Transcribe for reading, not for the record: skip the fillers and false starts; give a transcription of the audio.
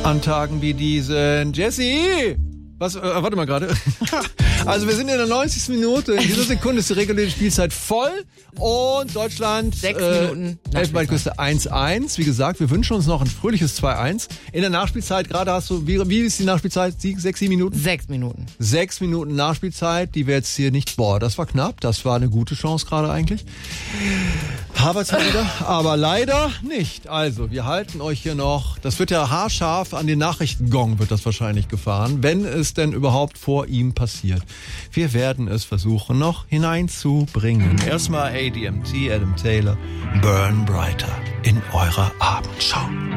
An Tagen wie diesen. Jesse! Was? Warte mal gerade. Also wir sind in der 90. Minute. In dieser Sekunde ist die reguläre Spielzeit voll. Und Deutschland 6 Minuten. Elfenbeinküste 1-1. Wie gesagt, wir wünschen uns noch ein fröhliches 2-1. In der Nachspielzeit, gerade hast du, wie ist die Nachspielzeit? 6, 7 Minuten? 6 Minuten. 6 Minuten Nachspielzeit, die wir jetzt hier nicht, das war knapp. Das war eine gute Chance gerade eigentlich. Havertz wieder, aber leider nicht. Also, wir halten euch hier noch, das wird ja haarscharf an den Nachrichtengong wird das wahrscheinlich gefahren, wenn es denn überhaupt vor ihm passiert. Wir werden es versuchen noch hineinzubringen. Erstmal ADMT, Adam Taylor, Burn Brighter in eurer Abendschau.